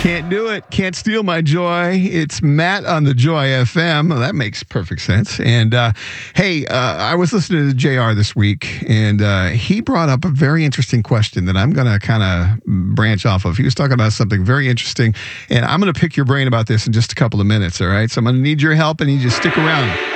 Can't do it. Can't steal my joy. It's Matt on the Joy FM. Well, that makes perfect sense. And hey, I was listening to JR this week, and he brought up a very interesting question that I'm going to kind of branch off of. He was talking about something very interesting, and I'm going to pick your brain about this in just a couple of minutes, all right? So I'm going to need your help, and you just stick around.